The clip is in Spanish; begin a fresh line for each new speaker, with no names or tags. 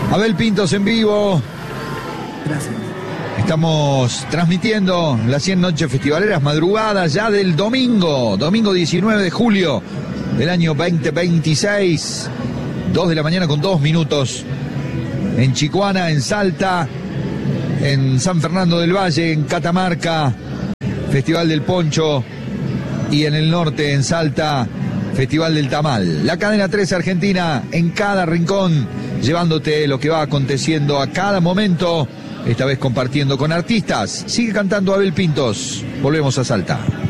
Abel Pintos en vivo.
Gracias.
Estamos transmitiendo las 100 noches festivaleras, madrugada ya del domingo 19 de julio del año 2026. 2 de la mañana con 2 minutos. En Chicoana, en Salta, en San Fernando del Valle, en Catamarca, Festival del Poncho, y en el norte, en Salta, Festival del Tamal. La cadena 3 Argentina en cada rincón, llevándote lo que va aconteciendo a cada momento, esta vez compartiendo con artistas. Sigue cantando Abel Pintos. Volvemos a Salta.